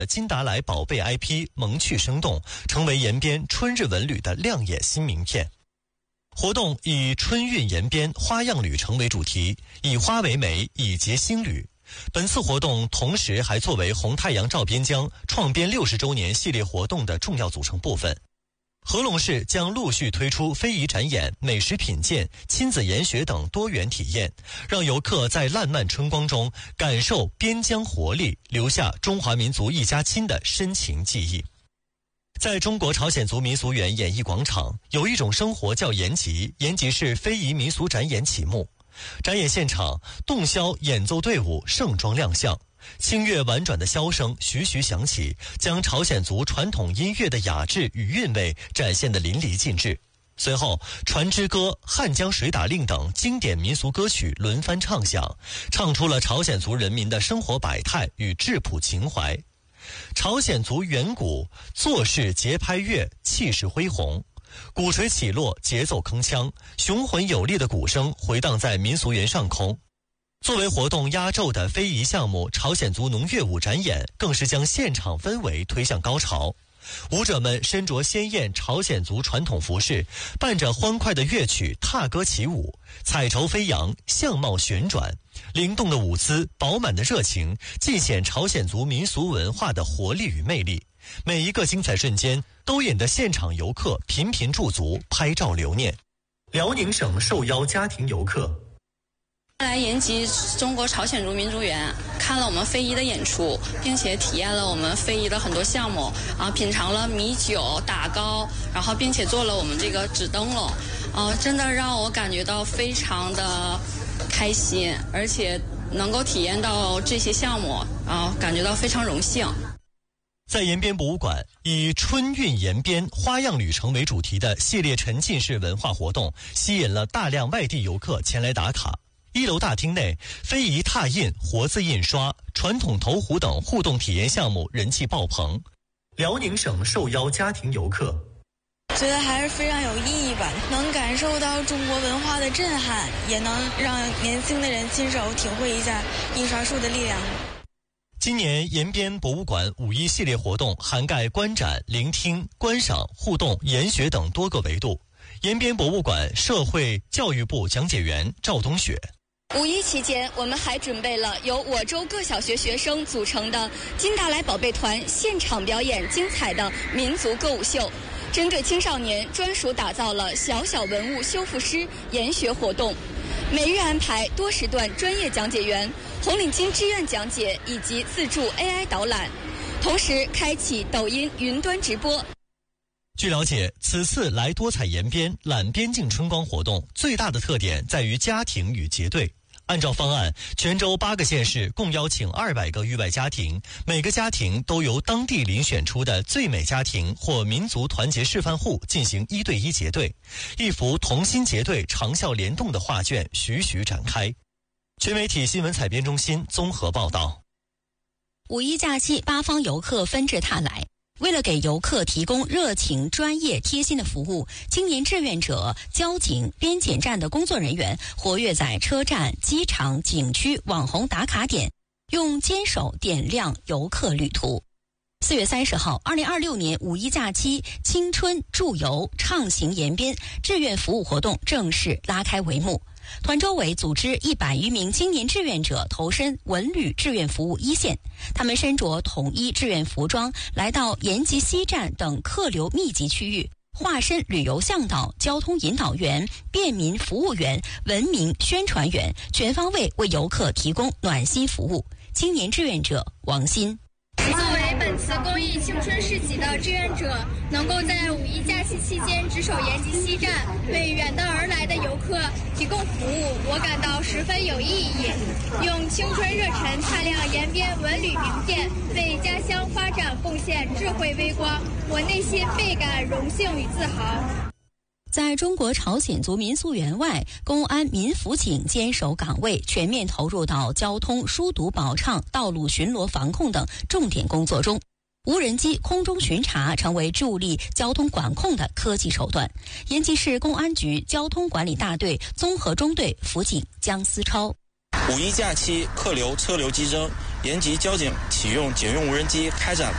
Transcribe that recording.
金达莱宝贝 IP 萌趣生动，成为延边春日文旅的亮眼新名片。活动以春韵延边花样旅程为主题，以花为媒，以结新旅。本次活动同时还作为红太阳照边疆创编60周年系列活动的重要组成部分。合龙市将陆续推出非遗展演、美食品鉴、亲子研学等多元体验，让游客在烂漫春光中感受边疆活力，留下中华民族一家亲的深情记忆。在中国朝鲜族民俗园演艺广场，有一种生活叫延吉，延吉市非遗民俗展演启幕。展演现场，洞箫演奏队伍盛装亮相，清越婉转的箫声徐徐响起，将朝鲜族传统音乐的雅致与韵味展现得淋漓尽致。随后，船之歌、汉江水打令等经典民俗歌曲轮番唱响，唱出了朝鲜族人民的生活百态与质朴情怀。朝鲜族远古做事节拍乐，气势恢宏，鼓槌起落，节奏铿锵，雄浑有力的鼓声回荡在民俗园上空。作为活动压轴的非遗项目朝鲜族农乐舞展演，更是将现场氛围推向高潮。舞者们身着鲜艳朝鲜族传统服饰，伴着欢快的乐曲踏歌起舞，彩绸飞扬，相貌旋转，灵动的舞姿，饱满的热情，尽显朝鲜族民俗文化的活力与魅力。每一个精彩瞬间都引得现场游客频频驻足拍照留念。辽宁省受邀家庭游客来延吉中国朝鲜族民族园，看了我们非遗的演出，并且体验了我们非遗的很多项目，品尝了米酒、打糕，然后并且做了我们这个纸灯笼，真的让我感觉到非常的开心，而且能够体验到这些项目，感觉到非常荣幸。 在延边博物馆，以春韵延边花样旅程为主题的系列沉浸式文化活动，吸引了大量外地游客前来打卡。1楼大厅内，非遗拓印、活字印刷、传统投壶等互动体验项目人气爆棚。辽宁省受邀家庭游客觉得还是非常有意义吧，能感受到中国文化的震撼，也能让年轻的人亲手体会一下印刷术的力量。 今年延边博物馆5·1系列活动涵盖观展、聆听、观赏、互动、研学等多个维度。延边博物馆社会教育部讲解员赵冬雪。 5·1期间，我们还准备了由我州各小学学生组成的金达莱宝贝团现场表演精彩的民族歌舞秀，针对青少年专属打造了小小文物修复师研学活动，每日安排多时段专业讲解员、红领巾志愿讲解以及自助 AI 导览，同时开启抖音云端直播。 据了解，此次来多彩延边揽边境春光活动最大的特点在于家庭与结对。按照方案，全州8个县市共邀请200个域外家庭，每个家庭都由当地遴选出的最美家庭或民族团结示范户进行1对1结对，一幅同心结对、长效联动的画卷徐徐展开。全媒体新闻采编中心综合报道。 5·1假期8方游客纷至沓来。为了给游客提供热情、专业、贴心的服务，青年志愿者、交警、边检站的工作人员活跃在车站、机场、景区、网红打卡点，用坚守点亮游客旅途。4月30号，2026年5·1假期青春助游畅行延边志愿服务活动正式拉开帷幕。团州委组织100余名青年志愿者投身文旅志愿服务一线，他们身着统一志愿服装，来到延吉西站等客流密集区域，化身旅游向导、交通引导员、便民服务员、文明宣传员，全方位为游客提供暖心服务。青年志愿者王鑫。 作为本次公益青春市集的志愿者，能够在5·1假期期间值守延吉西站，为远道而来的游客提供服务，我感到十分有意义。用青春热忱踏亮延边文旅名片，为家乡发展贡献智慧微光，我内心倍感荣幸与自豪。 在中国朝鲜族民俗园外，公安民辅警坚守岗位，全面投入到交通疏堵保畅、道路巡逻防控等重点工作中。无人机空中巡查成为助力交通管控的科技手段。延吉市公安局交通管理大队综合中队辅警姜思超。 5·1假期客流车流激增， 延吉交警启用警用无人机开展